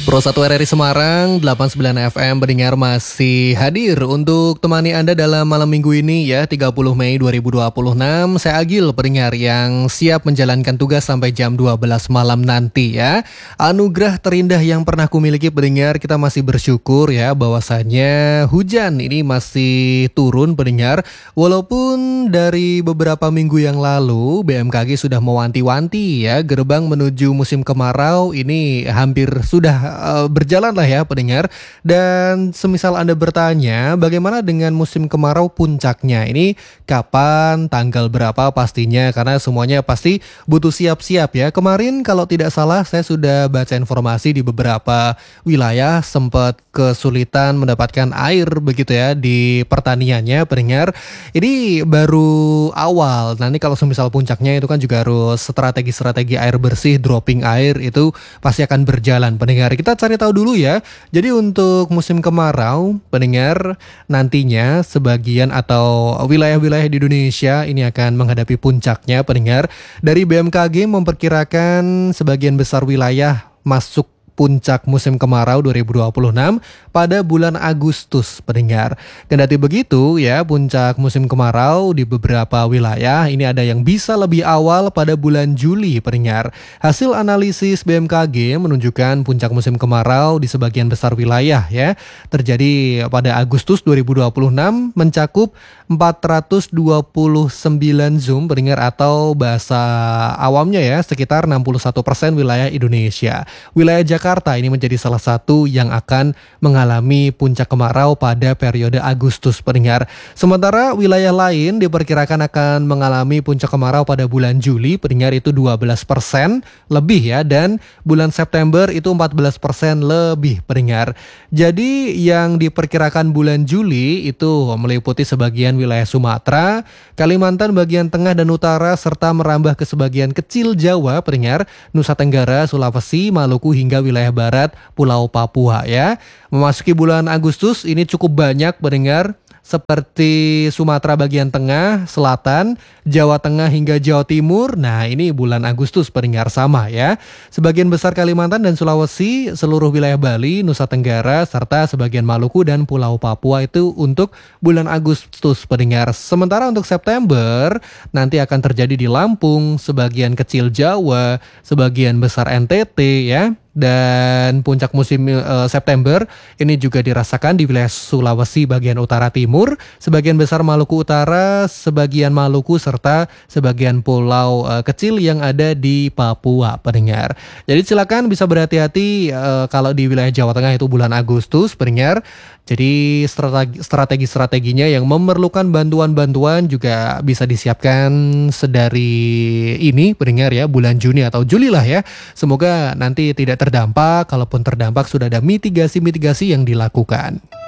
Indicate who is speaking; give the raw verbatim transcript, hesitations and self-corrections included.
Speaker 1: Pro satu R R I Semarang, delapan puluh sembilan F M pendengar masih hadir untuk temani Anda dalam malam minggu ini ya, tiga puluh Mei dua ribu dua puluh enam. Saya Agil pendengar yang siap menjalankan tugas sampai jam dua belas malam nanti ya. Anugerah terindah yang pernah kumiliki pendengar, kita masih bersyukur ya bahwasannya hujan ini masih turun pendengar. Walaupun dari beberapa minggu yang lalu B M K G sudah mewanti-wanti ya, gerbang menuju musim kemarau ini hampir sudah uh, berjalan lah ya pendengar. Dan semisal Anda bertanya bagaimana dengan musim kemarau puncaknya, ini kapan, tanggal berapa pastinya, karena semuanya pasti butuh siap-siap ya. Kemarin kalau tidak salah saya sudah baca informasi di beberapa wilayah sempat kesulitan mendapatkan air begitu ya di pertaniannya pendengar. Ini baru awal, nanti kalau semisal puncaknya itu kan juga harus strategi-strategi air bersih, dropping air itu pasti akan berjalan pendengar. Kita cari tahu dulu ya. Jadi untuk musim kemarau pendengar, nantinya sebagian atau wilayah-wilayah di Indonesia ini akan menghadapi puncaknya pendengar. Dari B M K G memperkirakan sebagian besar wilayah masuk puncak musim kemarau dua ribu dua puluh enam pada bulan Agustus pendengar. Kendati begitu ya, puncak musim kemarau di beberapa wilayah ini ada yang bisa lebih awal pada bulan Juli pendengar. Hasil analisis B M K G menunjukkan puncak musim kemarau di sebagian besar wilayah ya terjadi pada Agustus dua ribu dua puluh enam, mencakup empat ratus dua puluh sembilan zoom pendengar, atau bahasa awamnya ya sekitar enam puluh satu persen wilayah Indonesia. Wilayah Jakarta ini menjadi salah satu yang akan mengalami puncak kemarau pada periode Agustus pendengar. Sementara wilayah lain diperkirakan akan mengalami puncak kemarau pada bulan Juli pendengar, itu dua belas persen lebih ya, dan bulan September itu empat belas persen lebih pendengar. Jadi yang diperkirakan bulan Juli itu meliputi sebagian wilayah Sumatera, Kalimantan bagian tengah dan utara, serta merambah ke sebagian kecil Jawa pendengar, Nusa Tenggara, Sulawesi, Maluku hingga wilayah barat Pulau Papua ya. Memasuki bulan Agustus ini cukup banyak pendengar, seperti Sumatera bagian tengah, selatan, Jawa Tengah hingga Jawa Timur. Nah ini bulan Agustus pendengar sama ya. Sebagian besar Kalimantan dan Sulawesi, seluruh wilayah Bali, Nusa Tenggara, serta sebagian Maluku dan Pulau Papua itu untuk bulan Agustus pendengar. Sementara untuk September nanti akan terjadi di Lampung, sebagian kecil Jawa, sebagian besar N T T ya. Dan puncak musim uh, September ini juga dirasakan di wilayah Sulawesi bagian utara timur, sebagian besar Maluku Utara, sebagian Maluku, serta sebagian pulau uh, kecil yang ada di Papua pendengar. Jadi silakan bisa berhati-hati uh, kalau di wilayah Jawa Tengah itu bulan Agustus pendengar. Jadi strategi, strategi-strateginya yang memerlukan bantuan-bantuan juga bisa disiapkan sedari ini pendengar ya, bulan Juni atau Juli lah ya. Semoga nanti tidak terdampak, kalaupun terdampak sudah ada mitigasi-mitigasi yang dilakukan.